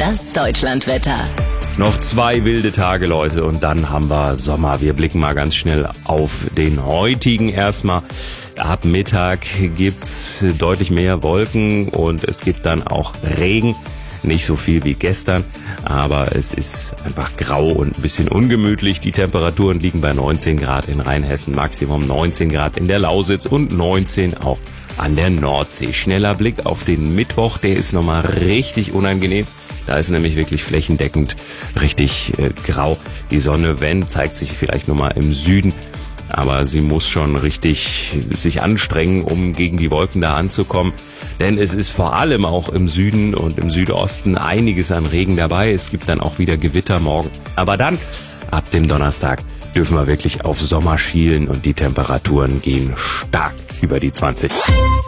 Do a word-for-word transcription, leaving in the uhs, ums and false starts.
Das Deutschlandwetter. Noch zwei wilde Tage, Leute, und dann haben wir Sommer. Wir blicken mal ganz schnell auf den heutigen erstmal. Ab Mittag gibt's deutlich mehr Wolken und es gibt dann auch Regen. Nicht so viel wie gestern, aber es ist einfach grau und ein bisschen ungemütlich. Die Temperaturen liegen bei neunzehn Grad in Rheinhessen, Maximum neunzehn Grad in der Lausitz und neunzehn auch an der Nordsee. Schneller Blick auf den Mittwoch, der ist nochmal richtig unangenehm. Da ist nämlich wirklich flächendeckend richtig äh, grau. Die Sonne, wenn, zeigt sich vielleicht nochmal im Süden. Aber sie muss schon richtig sich anstrengen, um gegen die Wolken da anzukommen. Denn es ist vor allem auch im Süden und im Südosten einiges an Regen dabei. Es gibt dann auch wieder Gewitter morgen. Aber dann, ab dem Donnerstag, dürfen wir wirklich auf Sommer schielen und die Temperaturen gehen stark über die zwanzig.